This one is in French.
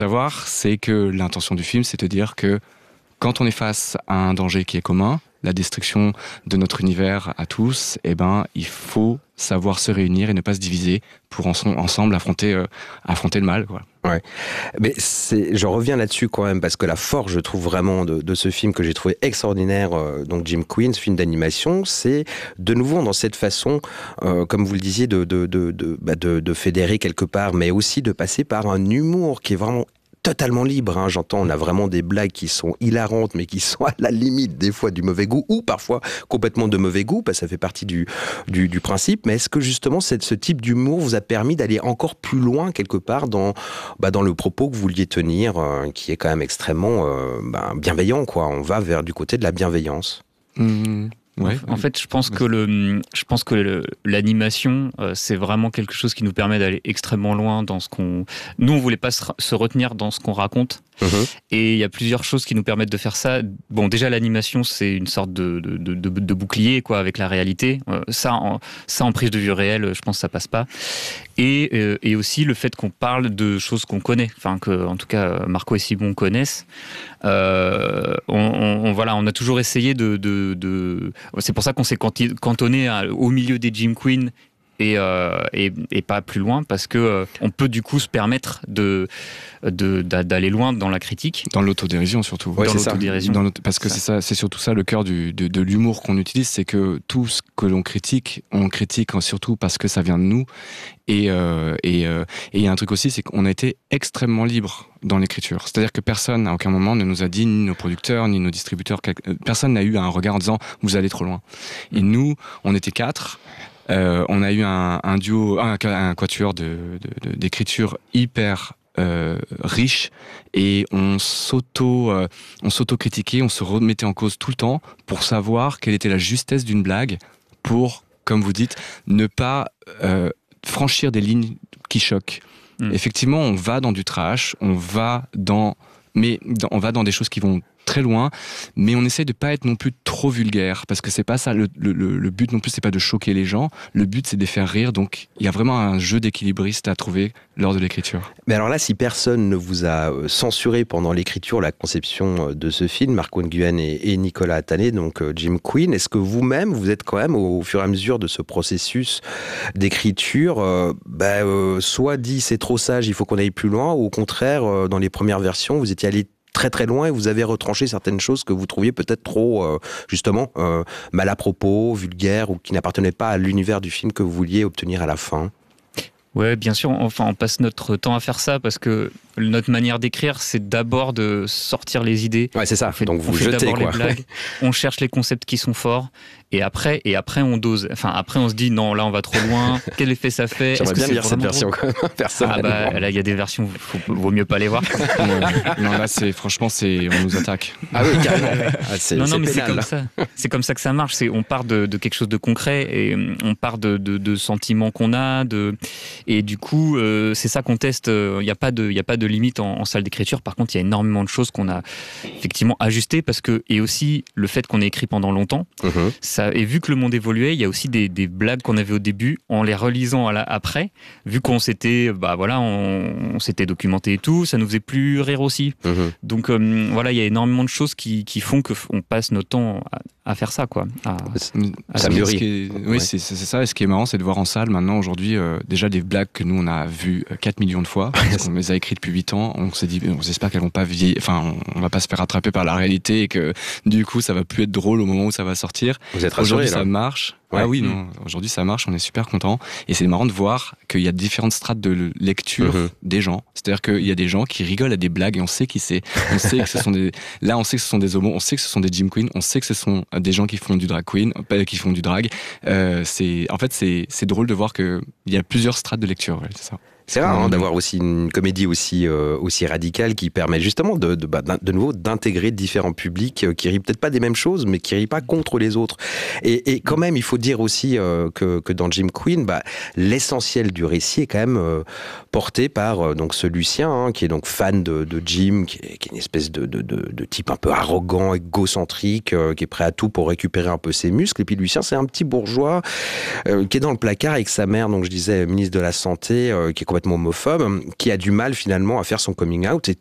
Savoir, c'est que l'intention du film, c'est de dire que quand on est face à un danger qui est commun, la destruction de notre univers à tous, il faut savoir se réunir et ne pas se diviser pour ensemble affronter le mal, quoi. Ouais, mais je reviens là-dessus quand même, parce que la force, je trouve vraiment de ce film que j'ai trouvé extraordinaire, donc Jim Queen, ce film d'animation, c'est de nouveau dans cette façon, comme vous le disiez, de fédérer quelque part, mais aussi de passer par un humour qui est vraiment totalement libre, hein. J'entends, on a vraiment des blagues qui sont hilarantes, mais qui sont à la limite des fois du mauvais goût, ou parfois complètement de mauvais goût, parce que ça fait partie du principe. Mais est-ce que justement ce type d'humour vous a permis d'aller encore plus loin quelque part dans le propos que vous vouliez tenir, qui est quand même extrêmement bienveillant, quoi. On va du côté de la bienveillance. Ouais. En fait, je pense que l'animation, c'est vraiment quelque chose qui nous permet d'aller extrêmement loin dans ce qu'on... Nous, on voulait pas se retenir dans ce qu'on raconte. Et il y a plusieurs choses qui nous permettent de faire ça. Bon, déjà, l'animation, c'est une sorte de bouclier, quoi, avec la réalité. Ça, en prise de vue réelle, je pense que ça passe pas. Et aussi le fait qu'on parle de choses qu'on connaît. Enfin, que, en tout cas, Marco et Simon connaissent. On a toujours essayé c'est pour ça qu'on s'est cantonné au milieu des Jim Queen et pas plus loin, parce que on peut du coup se permettre d'aller loin dans la critique, dans l'autodérision surtout. Ouais, dans c'est l'autodérision. Parce que c'est surtout ça le cœur de l'humour qu'on utilise, c'est que tout ce que l'on critique, on critique surtout parce que ça vient de nous. Et il y a un truc aussi, c'est qu'on a été extrêmement libre dans l'écriture. C'est-à-dire que personne à aucun moment ne nous a dit, ni nos producteurs, ni nos distributeurs, personne n'a eu un regard en disant vous allez trop loin. Et nous, on était 4. On a eu un duo, un quatuor d'écriture hyper riche, et on s'auto-critiquait, on se remettait en cause tout le temps pour savoir quelle était la justesse d'une blague, pour, comme vous dites, ne pas franchir des lignes qui choquent. Effectivement, on va dans du trash, on va dans des choses qui vont très loin, mais on essaie de pas être non plus trop vulgaire, parce que c'est pas ça le but non plus, c'est pas de choquer les gens, le but c'est de les faire rire. Donc il y a vraiment un jeu d'équilibriste à trouver lors de l'écriture. Mais alors là, si personne ne vous a censuré pendant l'écriture, la conception de ce film, Marco Nguyen et Nicolas Attané, donc Jim Queen, est-ce que vous-même, vous êtes quand même au fur et à mesure de ce processus d'écriture, soit dit c'est trop sage, il faut qu'on aille plus loin, ou au contraire, dans les premières versions, vous étiez allé très très loin et vous avez retranché certaines choses que vous trouviez peut-être trop, mal à propos, vulgaires, ou qui n'appartenaient pas à l'univers du film que vous vouliez obtenir à la fin? Ouais, bien sûr. Enfin, on passe notre temps à faire ça parce que notre manière d'écrire, c'est d'abord de sortir les idées. Ouais, c'est ça. Donc vous jetez, d'abord quoi. Les blagues, on cherche les concepts qui sont forts, et après on dose. Enfin, après on se dit non, là on va trop loin. Quel effet ça fait? J'aimerais bien lire cette version quand même, personnellement. Là il y a des versions, vaut mieux pas les voir. Non, là franchement, on nous attaque. Ah oui, carrément. Non, mais c'est comme ça. C'est comme ça que ça marche. On part de quelque chose de concret, et on part de sentiments qu'on a, et du coup c'est ça qu'on teste. Il y a pas de limite en salle d'écriture. Par contre, il y a énormément de choses qu'on a effectivement ajustées, et aussi le fait qu'on ait écrit pendant longtemps. Et vu que le monde évoluait, il y a aussi des blagues qu'on avait au début, en les relisant après, vu qu'on s'était on s'était documenté et tout, ça nous faisait plus rire aussi. Donc il y a énormément de choses qui font qu'on passe notre temps à faire ça, quoi. Ça mûrit. Oui, c'est ça. Et ce qui est marrant, c'est de voir en salle maintenant, aujourd'hui, déjà des blagues que nous on a vues 4 millions de fois, parce qu'on les a écrites depuis 8 ans. On s'est dit, on espère qu'elles vont pas vieillir, enfin, on va pas se faire rattraper par la réalité, et que du coup ça va plus être drôle au moment où ça va sortir. Vous êtes rassuré, aujourd'hui, là. ça marche. Ouais. Ah oui, non. Aujourd'hui, ça marche. On est super contents. Et c'est marrant de voir qu'il y a différentes strates de lecture des gens. C'est-à-dire qu'il y a des gens qui rigolent à des blagues, et on sait qui c'est. On sait que ce sont là, on sait que ce sont des homos. On sait que ce sont des Jim Queen. On sait que ce sont des gens qui font du drag queen, qui font du drag. C'est drôle de voir qu'il y a plusieurs strates de lecture. Ouais, c'est ça. C'est rare d'avoir aussi une comédie aussi radicale, qui permet justement de nouveau d'intégrer différents publics qui rient peut-être pas des mêmes choses, mais qui rient pas contre les autres. Et quand même, il faut dire aussi que dans Jim Queen, l'essentiel du récit est quand même porté par donc ce Lucien, qui est donc fan de Jim, qui est une espèce de type un peu arrogant, égocentrique, qui est prêt à tout pour récupérer un peu ses muscles. Et puis Lucien, c'est un petit bourgeois qui est dans le placard avec sa mère, donc je disais ministre de la Santé, qui est complètement homophobe, qui a du mal finalement à faire son coming out, et